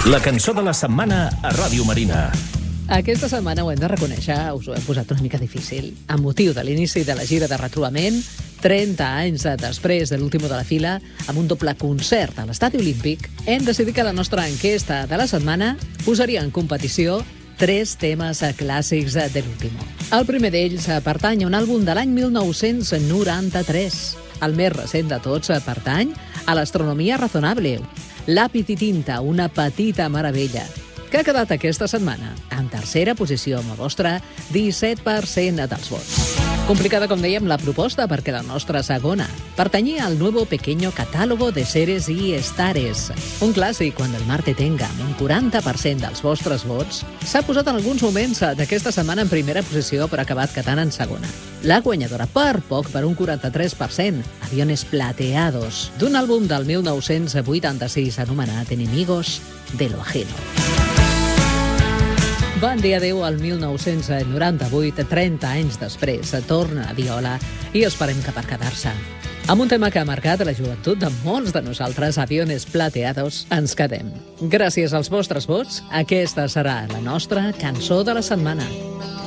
La cançó de la setmana a Ràdio Marina. Aquesta setmana ho hem de reconèixer, us ho hem posat una mica difícil. Amb motiu de l'inici de la gira de retrobament, 30 anys després de l'últim de la fila, amb un doble concert a l'Estadi Olímpic, hem decidit que la nostra enquesta de la setmana posaria en competició 3 temes clàssics de l'últim. El primer d'ells pertany a un àlbum de l'any 1993. El més recent de tots pertany a l'Astronomia Razonable, Lápiz i tinta, una petita meravella, que ha quedat aquesta setmana en tercera posició amb el vostre 17% dels vots. Complicada, com dèiem, la proposta, perquè la nostra segona pertanyia al nuevo pequeño catálogo de seres y estares. Un clàssic, Cuando el mar te tenga, amb un 40% dels vostres vots, s'ha posat en alguns moments d'aquesta setmana en primera posició, però ha acabat quedant en segona. La guanyadora, per poc, per un 43%, Aviones plateados, d'un àlbum del 1986 anomenat Enemigos de lo ajeno. Bon dia, adéu, al 1998, 30 anys després, torna a Viola i esperem que per quedar-se. Amb un tema que ha marcat la joventut de molts de nosaltres, Aviones plateados, ens quedem. Gràcies als vostres vots, aquesta serà la nostra cançó de la setmana.